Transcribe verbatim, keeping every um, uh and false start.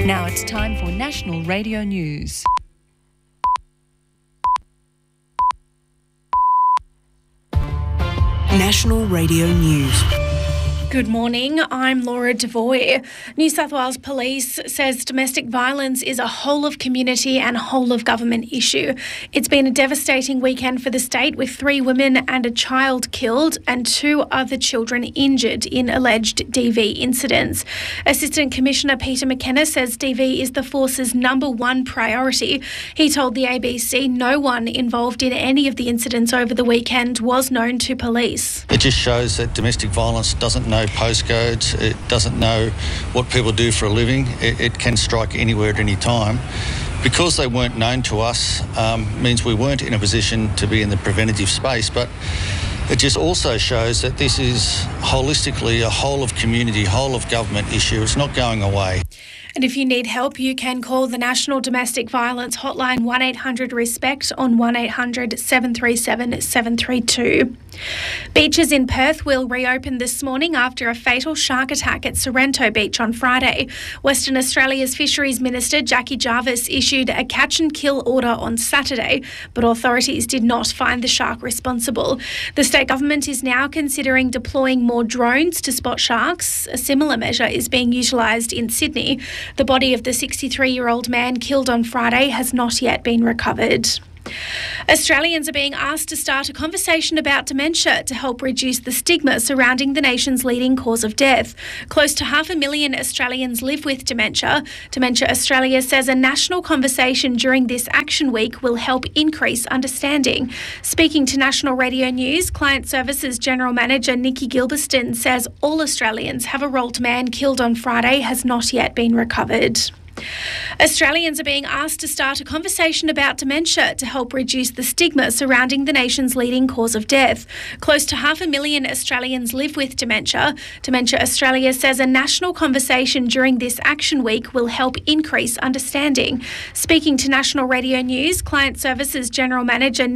Now it's time for National Radio News. National Radio News. Good morning, I'm Laura Devoy. New South Wales Police says domestic violence is a whole-of-community and whole-of-government issue. It's been a devastating weekend for the state, with three women and a child killed and two other children injured in alleged D V incidents. Assistant Commissioner Peter McKenna says D V is the force's number one priority. He told the A B C no one involved in any of the incidents over the weekend was known to police. It just shows that domestic violence doesn't know postcodes, it doesn't know what people do for a living, it, it can strike anywhere at any time. Because they weren't known to us um, means we weren't in a position to be in the preventative space, but it just also shows that this is holistically a whole of community, whole of government issue. It's not going away. And if you need help, you can call the National Domestic Violence Hotline one eight hundred RESPECT on one eight hundred seven three seven seven three two. Beaches in Perth will reopen this morning after a fatal shark attack at Sorrento Beach on Friday. Western Australia's Fisheries Minister Jackie Jarvis issued a catch and kill order on Saturday, but authorities did not find the shark responsible. The state government is now considering deploying more drones to spot sharks. A similar measure is being utilised in Sydney. The body of the sixty-three-year-old man killed on Friday has not yet been recovered. Australians are being asked to start a conversation about dementia to help reduce the stigma surrounding the nation's leading cause of death. Close to half a million Australians live with dementia. Dementia Australia says a national conversation during this Action Week will help increase understanding. Speaking to National Radio News, Client Services General Manager Nikki Gilberston says all Australians have a role to man killed on Friday has not yet been recovered. Australians are being asked to start a conversation about dementia to help reduce the stigma surrounding the nation's leading cause of death. Close to half a million Australians live with dementia. Dementia Australia says a national conversation during this Action Week will help increase understanding. Speaking to National Radio News, Client Services General Manager